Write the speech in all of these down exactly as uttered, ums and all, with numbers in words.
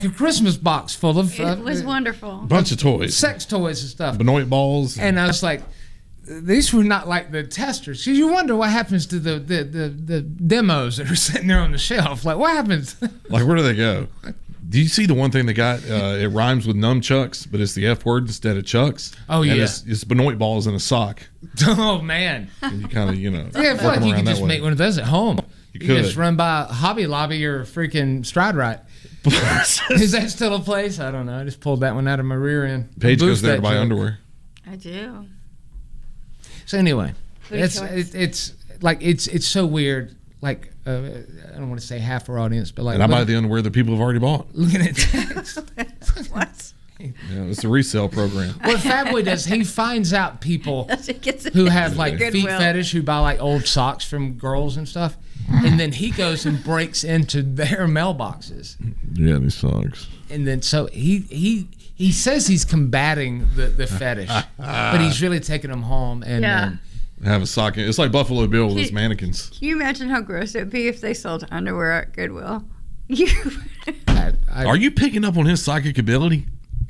a Christmas box full of uh, It was wonderful. Bunch of toys. sex toys and stuff. Benoit balls. And I was like, these were not like the testers. So you wonder what happens to the, the, the, the demos that are sitting there on the shelf. Like, what happens? Like, where do they go? Do you see the one thing they got? Uh, it rhymes with nunchucks, but it's the F word instead of chucks. Oh, and yeah. It's, it's Benoit balls in a sock. Oh, man. And you kind of, you know. Yeah, I feel like you could just make one of those at home. You You, could. just run by Hobby Lobby or freaking Stride Right. Is that still a place? I don't know. I just pulled that one out of my rear end. Paige Boost goes there that to buy joke. underwear. I do. So anyway, Booty it's shorts. it, it's like it's it's so weird. Like uh, I don't want to say half our audience, but like And I buy look- the underwear that people have already bought. looking at text. What? Yeah, it's a resale program. What Fatboy does, he finds out people It gets who have like Goodwill. feet fetish, who buy like old socks from girls and stuff, and then he goes and breaks into their mailboxes, Yeah, these socks. and then so he he he says he's combating the the fetish, but he's really taking them home and. Yeah. Um, Have a sock. It's like Buffalo Bill with his He- mannequins. Can you imagine how gross it would be if they sold underwear at Goodwill? You. I, I, Are you picking up on his psychic ability?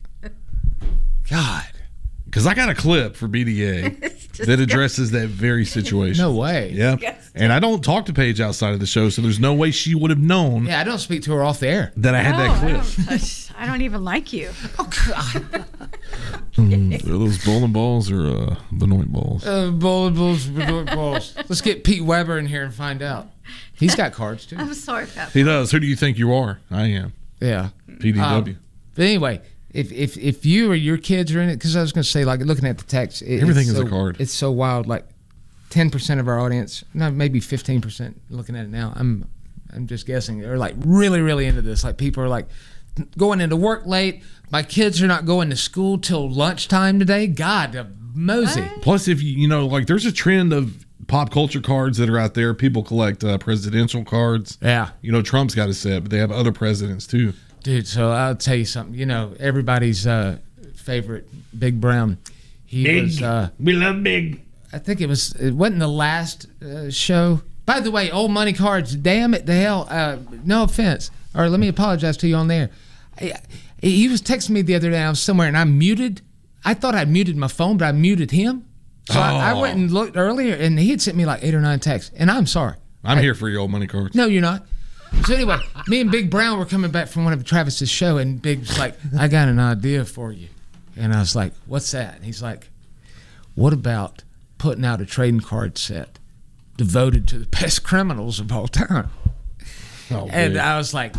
God, Because I got a clip for B D A that addresses that very situation. no way. Yeah. Disgusting. And I don't talk to Paige outside of the show, so there's no way she would have known Yeah, I don't speak to her off the air. that I had No, that I clip. don't, I don't even like you. Oh God. Mm, are those bowling balls or uh, Benoit balls? Uh, bowling balls, bowling balls. Let's get Pete Weber in here and find out. He's got cards too. I'm sorry, Pat. He does. Who do you think you are? I am. Yeah. P D W. Um, but anyway, if if if you or your kids are in it, because I was going to say, like looking at the text, it, Everything it's is a so, card. It's so wild. Like ten percent of our audience, no, maybe fifteen percent. Looking at it now, I'm I'm just guessing. They're like really really into this. Like people are like going into work late. My kids are not going to school till lunchtime today. God, uh, mosey. Plus, if you, you know, like there's a trend of pop culture cards that are out there. People collect uh, presidential cards. Yeah. You know, Trump's got a set, but they have other presidents too. Dude, so I'll tell you something. You know, everybody's uh, favorite, Big Brown. He was. Uh, We love big. I think it was. It wasn't the last uh, show. By the way, old money cards. Damn it, the hell. Uh, no offense. Or let me apologize to you on there. I, he was texting me the other day. I was somewhere and I muted. I thought I muted my phone, but I muted him. So I, I Oh. went and looked earlier, and he had sent me like eight or nine texts. And I'm sorry. I'm here for your old money cards. No, you're not. So anyway, me and Big Brown were coming back from one of Travis's show, and Big's like, I got an idea for you. And I was like, what's that? And he's like, what about putting out a trading card set devoted to the best criminals of all time? Oh, And big. I was like,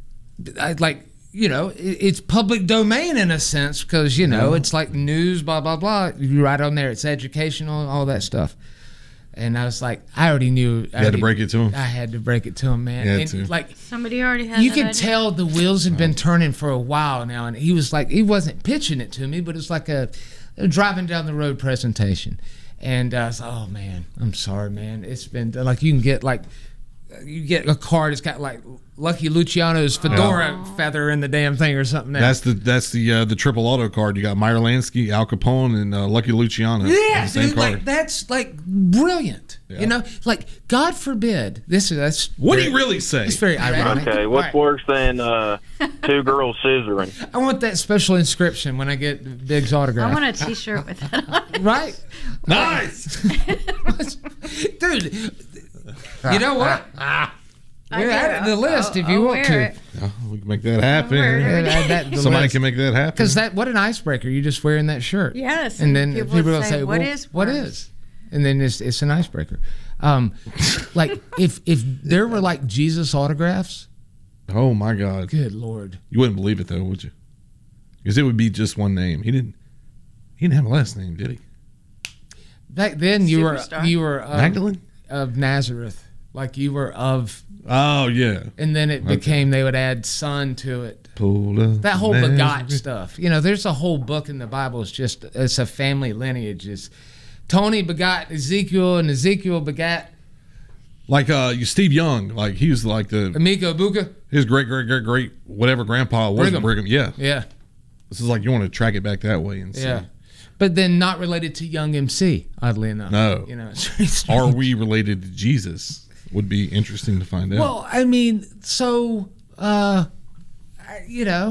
I like, you know, it, it's public domain in a sense because, you know, it's like news, blah, blah, blah. You write on there, it's educational, all that stuff. And I was like, I already knew. You had to break it to him. I had to break it to him, man. You had and to. like, Somebody already has you that could idea. tell the wheels had been turning for a while now, and he was like, he wasn't pitching it to me, but it's like a, a driving down the road presentation. And I was like, oh man, I'm sorry, man. It's been like you can get like, you get a card. It's got like Lucky Luciano's fedora Oh. feather in the damn thing or something. Now. That's the that's the uh, the triple auto card. You got Meyer Lansky, Al Capone, and uh, Lucky Luciano. Yeah, the same dude, card. like that's like brilliant. Yeah. You know, like God forbid this is that's What do very- you really say? It's very ironic. Okay, what's Right. worse than uh, two girls scissoring? I want that special inscription when I get Big's autograph. I want a T-shirt with that on it. Right? Nice. Dude, you know what? I We're do. adding the list if you I'll want wear to. it. Oh, we can make that happen. wear it every Add that to the Somebody list. can make that happen. Because that, what an icebreaker. You're just wearing that shirt. Yes, And and then people people, would will say, say, "What well, is what worse?" is? And then it's, it's an icebreaker. Um, like, if if there were like Jesus autographs, Oh my God, good Lord. you wouldn't believe it though, would you? Because it would be just one name. He didn't. He didn't have a last name, did he? Back then, you Superstar. were you were of, Magdalene. of Nazareth. Like, you were of, Oh yeah. and then it became, they would add son to it. Pulled up That whole Nazareth. begot stuff. You know, there's a whole book in the Bible. It's just, it's a family lineage. It's Tony begot Ezekiel, and Ezekiel begot Like uh, you Steve Young. Like he was like the Amiko Buka. his great great great great whatever grandpa was Brigham. Brigham. Yeah. Yeah, This is like you want to track it back that way and see. yeah. But then not related to Young M C, oddly enough. No. You know, it's very Are strange. we related to Jesus? Would be interesting to find out. Well, I mean, so uh, you know,